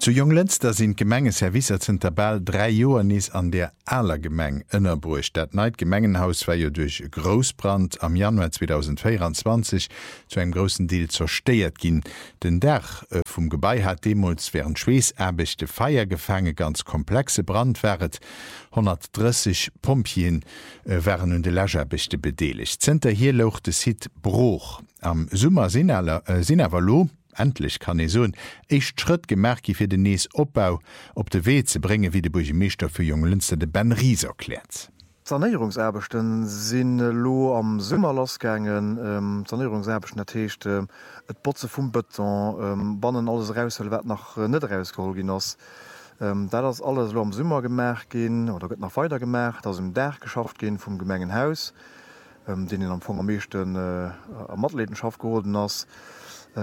Zu Junglenz da sind Gemengeservicer sind dabei 3 Joer nies an der aller Gemeng ënnerbrucht. Dat Neid Gemengenhaus war jo durch Großbrand am Januar 2024 zu einem großen Deal zersteiert gin. Den Dach vum Gebei hat Demos während schweeserbechte Feiergefange ganz komplexe Brand wäret. 130 Pompien wären hun de Lägerbechte bedeligt. Zter hier loch de Hit Bruch. Am Summer Sinnervalo, endlich kann e so'n echt Schritt gemerk fir den nees Opbau op de Wee ze bringe, wie de Burgemeester für Junglünste de Ben Ries erklärt. Sanierungserbechten sinn lo am Summerlassgängen, Sanierungserbechten ertechte, et Botze vum Beton, bannen alles raus wat nach net rausgeholgin ass. Da das alles lo am Summer gemerk gin oder gëtt nach weiter gemerkt, dats im Dach geschafft gin vum Gemengenhaus, den in am Fong am meeschten a Matledenschaft geholden ass. Die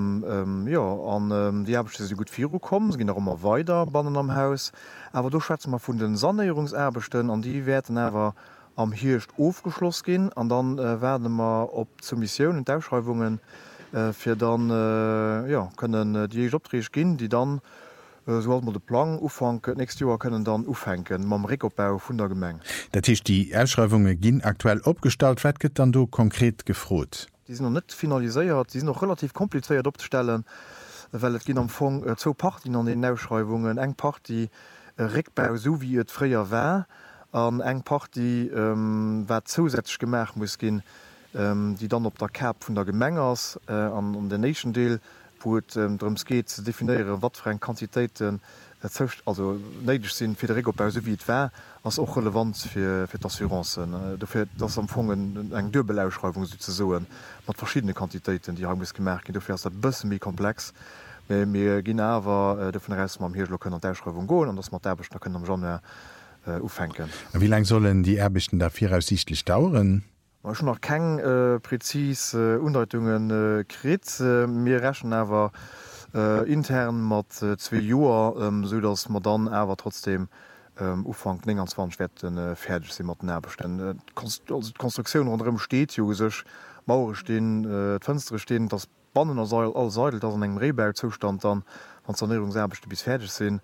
Erbechte se gut vir kommen, ginn immer weiter bannen am Haus. Aber du schätzt man vun den Sanierungserbechten an die werden ewer am Hircht aufgeschloss gin, an dann werden wir op zu Missionen und Ausschreibungen fir dann können die opdrech gin, die dann so man de Plan ufang nächste Jahr können dann ufhängen mam Rekobbau vun der Gemeng. Dat hicht die Ausschreibungen ginn aktuell opgestalt, wat gët dann du konkret gefrot. Die sind noch net finaliséiert, die sind noch relativ kompliziert opstellen, weil es gin am Fong zo Partien an den Ausschreibungen, eng Party Reckbau so wie et fréier wär, an eng Party wat zusätzlich gemerk muss gin, die dann op der Cap vun der Gemengers an den Nation Deal, wo drums geht ze definieren, wat für Quantitäten also neidig sinn fir de Regobbau so wie et wär, ass och relevant fir d'Assuranzen. Dafir dats empfogen eng Dubelausschreibung ze soen, mat verschiedene Quantitäten, die haben gemerkt, dofir ass dat bëssen mi komplex. mir ginn awer de vun Rest am Hirlo kënnen d'Ausschreibung goen, an dats mat d'Erbechten kënnen am Janne ufennken. Wie lang sollen die Erbechten dafir aussichtlich dauern? Schon noch keng präzis Undeutungen krit. Mir rächen awer intern mat 2 Joer, so dats man dann awer trotzdem Ufang 20 Wetten fertig sind mat den Erbechten. Konstruktion rundum steht jo sech Mauer stehen, Fënstere stehen, das Bannen all seidelt ass an engem Rehbergzustand dann an Sanierungserbechte bis fertig sinn.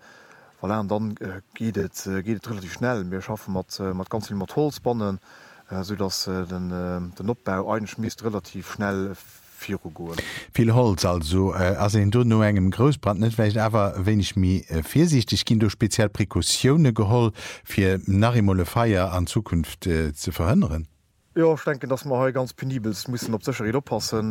Dann geht es relativ schnell. Wir schaffen mat ganz viel mat Holzbannen, so dass den Opbau einschmiest relativ schnell vier goen. Viel Holz also en du no engem Großbrand net weil awer wenn ich mi viersichtig gin du speziell Präkautionune geholl fir nachimolle Feier an Zukunft zu verhindern. Ja, ich denke, dass man ganz penibel muss op Sicherheit oppassen,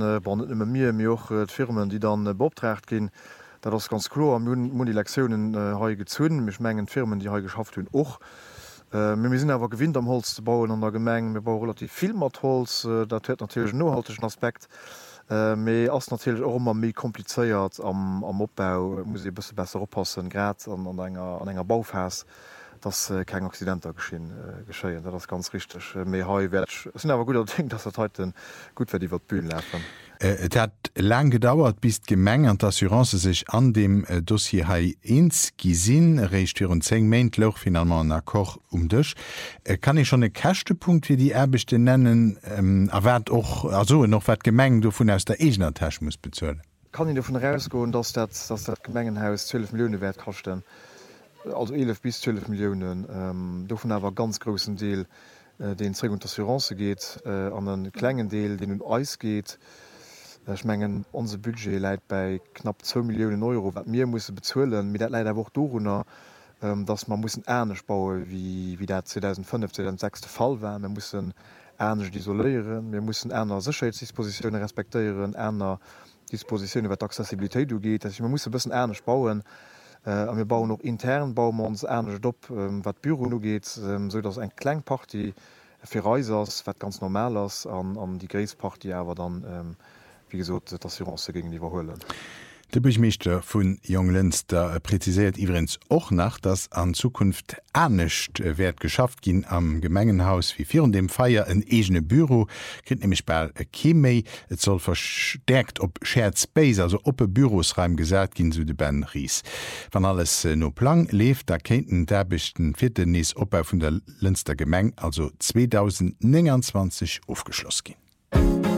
mir och Firmen, die dann beoptragt gin. Dat ass ganz klar mun die Lektionen ha gezzunnen, mech menggen Firmen, die ha geschafft hunn och. Wir sind awer gewinnt am Holz zu bauen an der Gemeng, wir bauen relativ viel mat Holz, dat huet natürlich nohalteschen Aspekt. méi ass natürlich auch immer méi kompliceéiert am Opbau, muss bësse besser oppassen, grad an enger Baufas, dats kein Accidenter geschéien, dat ist ganz richtig. Méi ha sind awer gut Ding, dass heute gut wär iwwer Bühnen läfen. Et hat lang gedauert, bis Gemeng an d'Assurance sich an dem Dossier hai eens gesinn, recht vir 10 Meint loch finalement nach Koch Dich. Kann ich schon e Kächtepunkt wie die Erbechte nennen, erwert och also noch wat Gemeng du vun aus der Egner Tasch muss bezzuelen. Kann ich davon rausgoen, dass dat Gemengenhaus 12 Millionen wert kosten, also 11 bis 12 Millionen, davon awer ganz großen Deel den Träg und Assurance geht, an den klengen Deel, den Eis geht. Ich mengen unser Budget leiit bei knapp 2 Millionen Euro, wat mir muss bezuelen, mit dat leider woch dorunner, dass man muss ernstnecht bauen, wie der 2005 2006 der Fall war. Wir müssen ernstnecht isolieren, wir müssen einer Sicherheitsdispositionen respektieren, einer Dispositionen wat Accessibilität geht. Also, man muss bisschen ernstnecht bauen. Wir bauen noch intern, bauen wir uns ernstnecht op, wat Büro no geht, so dass ein Kleinparty für Reisers wat ganz normal ist, an die Gräsparty aber dann wie gesagt, d'Assurance gegenüberholen. Der Burgemeester vun Junglenz präzisiert übrigens auch nach, dass an Zukunft ernstnecht werd geschafft gin am Gemengenhaus wie vir dem Feier ein egene Büro krit nämlich bei Kemei. Et soll verstärkt op Shared Space, also op Bürosreim gesät gin so de Ben Ries. Wann alles no Plan lebt, da kenten derbechten 4. Nees Opbau vun der Lünster Gemeng also 2029 aufgeschloss gin.